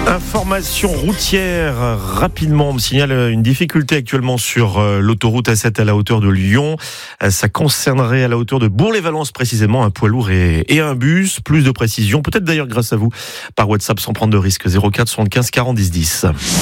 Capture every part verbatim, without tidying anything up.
Information routière, rapidement, on me signale une difficulté actuellement sur l'autoroute A sept à la hauteur de Lyon. Ça concernerait à la hauteur de Bourg-les-Valences précisément un poids lourd et, et un bus. Plus de précision, peut-être d'ailleurs grâce à vous, par WhatsApp sans prendre de risque. zéro quatre soixante-quinze quarante dix dix.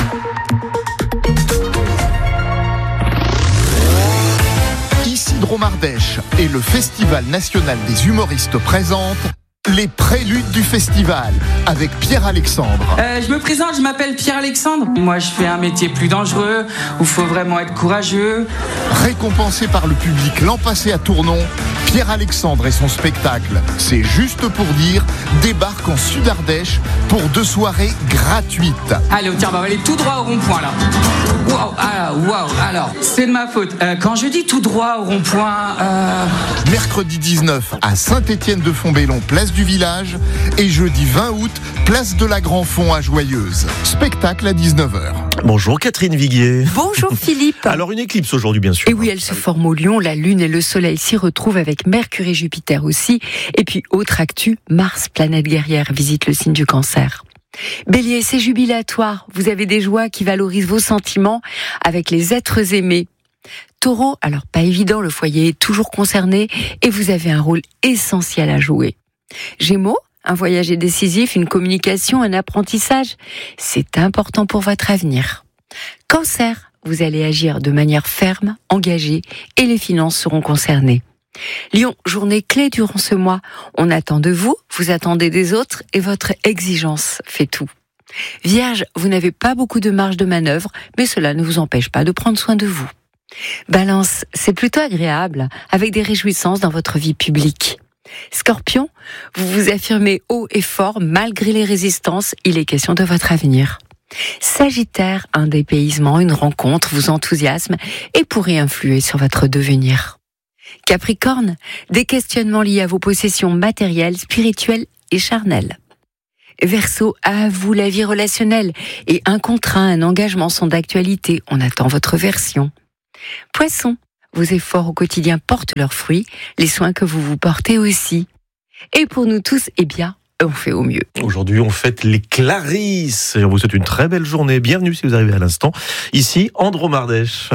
Ici Dromardèche et le Festival national des humoristes présentent les préludes du festival avec Pierre-Alexandre. Euh, je me présente, je m'appelle Pierre-Alexandre. Moi, je fais un métier plus dangereux où il faut vraiment être courageux. Récompensé par le public l'an passé à Tournon, Pierre-Alexandre et son spectacle C'est juste pour dire débarque en Sud-Ardèche pour deux soirées gratuites. Allez, tiens, on va aller tout droit au rond-point là. Waouh, alors, waouh, alors, c'est de ma faute. Euh, quand je dis tout droit au rond-point, euh... mercredi dix-neuf à Saint-Étienne-de-Fontbellon, place du Village, et jeudi vingt août, place de la Grand-Fond à Joyeuse. Spectacle à dix-neuf heures. Bonjour Catherine Viguier. Bonjour Philippe. Alors une éclipse aujourd'hui bien sûr. Et oui, elle se forme au Lion, la Lune et le Soleil s'y retrouvent avec Mercure et Jupiter aussi. Et puis autre actu, Mars, planète guerrière, visite le signe du Cancer. Bélier, c'est jubilatoire, vous avez des joies qui valorisent vos sentiments avec les êtres aimés. Taureau, alors pas évident, le foyer est toujours concerné et vous avez un rôle essentiel à jouer. Gémeaux, un voyage est décisif, une communication, un apprentissage, c'est important pour votre avenir. Cancer, vous allez agir de manière ferme, engagée et les finances seront concernées. Lion, journée clé durant ce mois, on attend de vous, vous attendez des autres et votre exigence fait tout. Vierge, vous n'avez pas beaucoup de marge de manœuvre, mais cela ne vous empêche pas de prendre soin de vous. Balance, c'est plutôt agréable, avec des réjouissances dans votre vie publique. Scorpion, vous vous affirmez haut et fort malgré les résistances, il est question de votre avenir. Sagittaire, un dépaysement, une rencontre vous enthousiasme et pourrait influer sur votre devenir. Capricorne, des questionnements liés à vos possessions matérielles, spirituelles et charnelles. Verseau, à vous la vie relationnelle et un contrat, un engagement sont d'actualité, on attend votre version. Poisson, vos efforts au quotidien portent leurs fruits, les soins que vous vous portez aussi. Et pour nous tous, eh bien, on fait au mieux. Aujourd'hui, on fête les Clarisses. Et on vous souhaite une très belle journée. Bienvenue si vous arrivez à l'instant. Ici, en Dromardèche.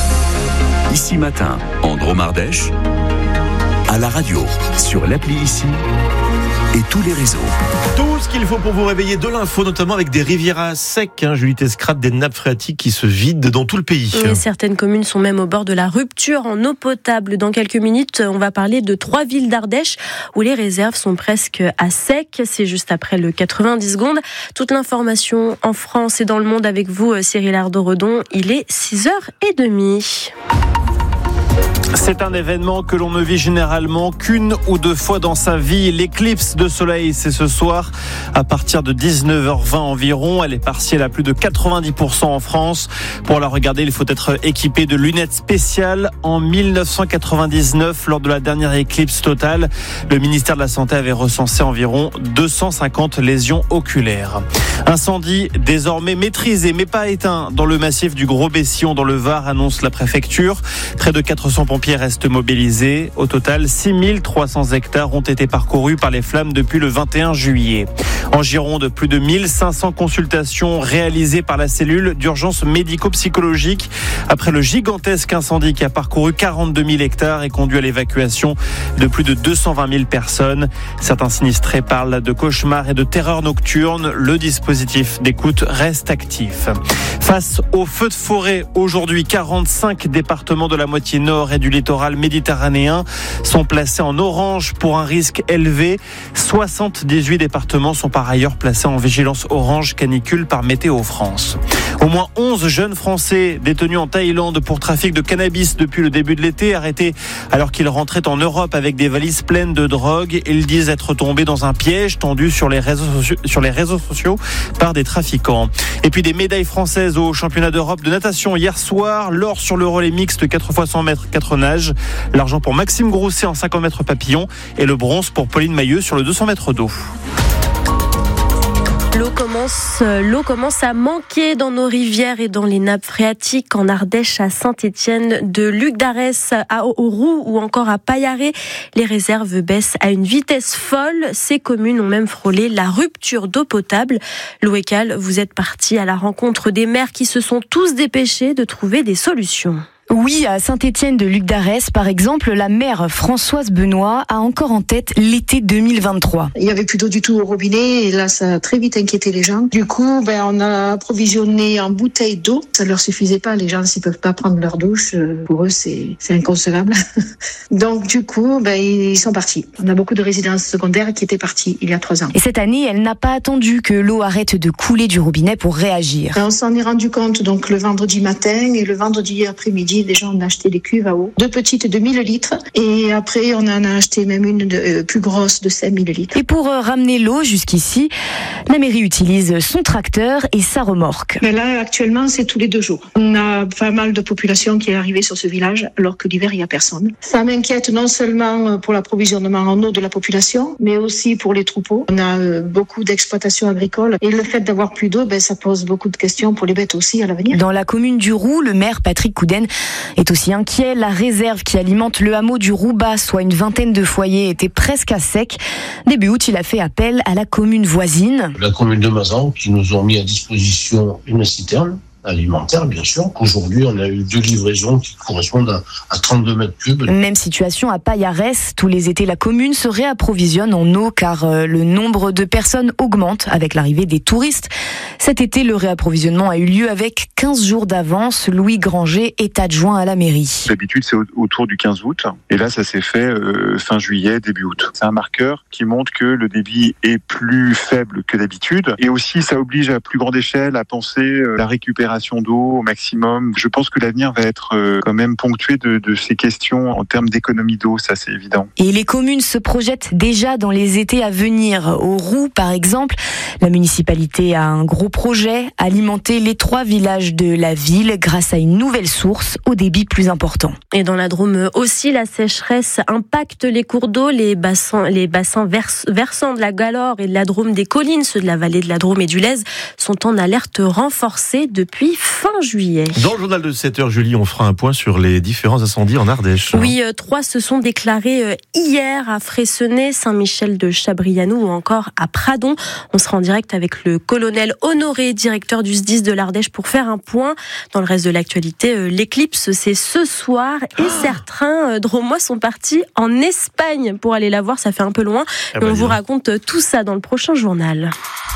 Ici matin, en Dromardèche, à la radio, sur l'appli Ici et tous les réseaux. Tout ce qu'il faut pour vous réveiller, de l'info, notamment avec des rivières à sec, hein, Julie Tescrate, des nappes phréatiques qui se vident dans tout le pays. Et certaines communes sont même au bord de la rupture en eau potable. Dans quelques minutes, on va parler de trois villes d'Ardèche où les réserves sont presque à sec. C'est juste après le quatre-vingt-dix secondes. Toute l'information en France et dans le monde avec vous, Cyril Ardo-Redon. Il est six heures trente. C'est un événement que l'on ne vit généralement qu'une ou deux fois dans sa vie. L'éclipse de soleil, c'est ce soir à partir de dix-neuf heures vingt environ. Elle est partielle à plus de quatre-vingt-dix pour cent en France. Pour la regarder, il faut être équipé de lunettes spéciales. En dix-neuf cent quatre-vingt-dix-neuf, lors de la dernière éclipse totale, le ministère de la Santé avait recensé environ deux cent cinquante lésions oculaires. Incendie désormais maîtrisé mais pas éteint dans le massif du Gros-Bessillon dans le Var, annonce la préfecture. Près de quatre cents pompiers restent mobilisés. Au total, six mille trois cents hectares ont été parcourus par les flammes depuis le vingt et un juillet. En Gironde, plus de mille cinq cents consultations réalisées par la cellule d'urgence médico-psychologique après le gigantesque incendie qui a parcouru quarante-deux mille hectares et conduit à l'évacuation de plus de deux cent vingt mille personnes. Certains sinistrés parlent de cauchemars et de terreur nocturne. Le dispositif d'écoute reste actif. Face aux feux de forêt, aujourd'hui, quarante-cinq départements de la moitié nord et du littoral méditerranéen sont placés en orange pour un risque élevé. soixante-dix-huit départements sont par ailleurs placés en vigilance orange canicule par Météo France. Au moins onze jeunes Français détenus en Thaïlande pour trafic de cannabis depuis le début de l'été, arrêtés alors qu'ils rentraient en Europe avec des valises pleines de drogue. Ils disent être tombés dans un piège tendu sur les réseaux sociaux, sur les réseaux sociaux par des trafiquants. Et puis des médailles françaises au championnat d'Europe de natation hier soir. L'or sur le relais mixte quatre fois cent mètres, quatre nages. L'argent pour Maxime Grousset en cinquante mètres papillon et le bronze pour Pauline Mailleux sur le deux cents mètres d'eau. L'eau commence, l'eau commence à manquer dans nos rivières et dans les nappes phréatiques. En Ardèche, à Saint-Étienne, de Luc d'Arès à Auroux ou encore à Paillaré, les réserves baissent à une vitesse folle. Ces communes ont même frôlé la rupture d'eau potable. Louécal, vous êtes parti à la rencontre des maires qui se sont tous dépêchés de trouver des solutions. Oui, à Saint-Étienne de Luc d'Arès, par exemple, la maire Françoise Benoît a encore en tête l'été deux mille vingt-trois. Il n'y avait plus d'eau du tout au robinet et là, ça a très vite inquiété les gens. Du coup, ben, on a approvisionné en bouteilles d'eau. Ça ne leur suffisait pas. Les gens, s'ils ne peuvent pas prendre leur douche, pour eux, c'est, c'est inconcevable. Donc, du coup, ben, ils sont partis. On a beaucoup de résidences secondaires qui étaient parties il y a trois ans. Et cette année, elle n'a pas attendu que l'eau arrête de couler du robinet pour réagir. On s'en est rendu compte donc le vendredi matin et le vendredi après-midi. Déjà, on a acheté des cuves à eau, deux petites de mille litres, et après, on en a acheté même une de, euh, plus grosse de cinq mille litres. Et pour euh, ramener l'eau jusqu'ici, la mairie utilise son tracteur et sa remorque. Mais là, actuellement, c'est tous les deux jours. On a pas mal de population qui est arrivée sur ce village, alors que l'hiver, il n'y a personne. Ça m'inquiète non seulement pour l'approvisionnement en eau de la population, mais aussi pour les troupeaux. On a euh, beaucoup d'exploitations agricoles, et le fait d'avoir plus d'eau, ben, ça pose beaucoup de questions pour les bêtes aussi à l'avenir. Dans la commune du Roux, le maire Patrick Couden est aussi inquiet. La réserve qui alimente le hameau du Roubat, soit une vingtaine de foyers, était presque à sec. Début août, il a fait appel à la commune voisine. La commune de Mazan qui nous ont mis à disposition une citerne alimentaire, bien sûr. Aujourd'hui, on a eu deux livraisons qui correspondent à, à trente-deux mètres cubes. Même situation à Paillarès. Tous les étés, la commune se réapprovisionne en eau car euh, le nombre de personnes augmente avec l'arrivée des touristes. Cet été, le réapprovisionnement a eu lieu avec quinze jours d'avance. Louis Granger est adjoint à la mairie. D'habitude, c'est autour du quinze août. Et là, ça s'est fait euh, fin juillet, début août. C'est un marqueur qui montre que le débit est plus faible que d'habitude. Et aussi, ça oblige à plus grande échelle à penser euh, la récupération d'eau au maximum. Je pense que l'avenir va être euh, quand même ponctué de, de ces questions en termes d'économie d'eau, ça c'est évident. Et les communes se projettent déjà dans les étés à venir. Au Roux, par exemple, la municipalité a un gros projet, alimenter les trois villages de la ville grâce à une nouvelle source au débit plus important. Et dans la Drôme aussi, la sécheresse impacte les cours d'eau, les bassins, les bassins vers, versants de la Galore et de la Drôme des collines, ceux de la vallée de la Drôme et du Lez, sont en alerte renforcée depuis fin juillet. Dans le journal de sept heures, Julie, on fera un point sur les différents incendies en Ardèche. Oui, euh, trois se sont déclarés euh, hier à Freycinet, Saint-Michel de Chabrianou ou encore à Pradon. On sera en direct avec le colonel Honoré, directeur du S D I S de l'Ardèche, pour faire un point. Dans le reste de l'actualité, euh, l'éclipse, c'est ce soir et oh. certains euh, Dromois sont partis en Espagne pour aller la voir. Ça fait un peu loin. Ah bah, on vous raconte tout ça dans le prochain journal.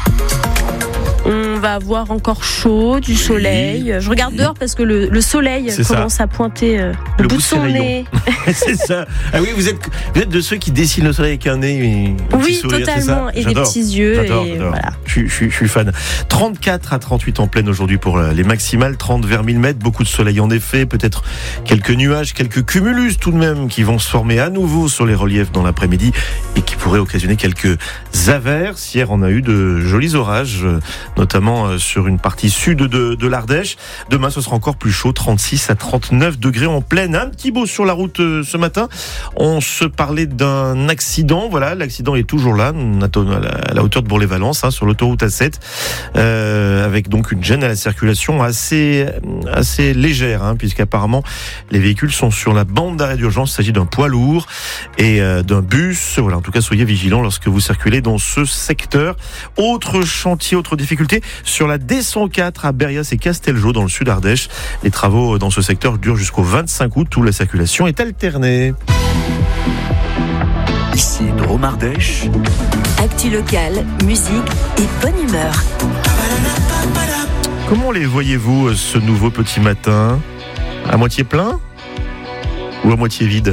On va avoir encore chaud, du soleil. Je regarde dehors parce que le, le soleil c'est commence ça. à pointer euh, le, le bout de son nez. C'est ça. Ah oui, vous êtes, vous êtes de ceux qui dessinent le soleil avec un nez. Un oui, sourire, totalement. Et j'adore. des petits yeux. J'adore, et j'adore. Voilà. Je, je, je suis fan. trente-quatre à trente-huit en pleine aujourd'hui pour les maximales. trente vers mille mètres. Beaucoup de soleil en effet. Peut-être quelques nuages, quelques cumulus tout de même qui vont se former à nouveau sur les reliefs dans l'après-midi et qui pourraient occasionner quelques averses. Hier, on a eu de jolis orages, notamment sur une partie sud de, de l'Ardèche. Demain, ce sera encore plus chaud, trente-six à trente-neuf degrés en pleine. Un petit beau sur la route ce matin. On se parlait d'un accident. Voilà, l'accident est toujours là, à la hauteur de Bourg-les-Valences, hein, sur l'autoroute A sept, euh, avec donc une gêne à la circulation assez, assez légère, hein, puisqu'apparemment les véhicules sont sur la bande d'arrêt d'urgence. Il s'agit d'un poids lourd et euh, d'un bus. Voilà, en tout cas, soyez vigilants lorsque vous circulez dans ce secteur. Autre chantier, autre difficulté, sur la D cent quatre à Berrias et Castelgeau dans le sud Ardèche. Les travaux dans ce secteur durent jusqu'au vingt-cinq août où la circulation est alternée. Ici Drôme Ardèche. Actu locale, musique et bonne humeur. Comment les voyez-vous ce nouveau petit matin ? À moitié plein ou à moitié vide ?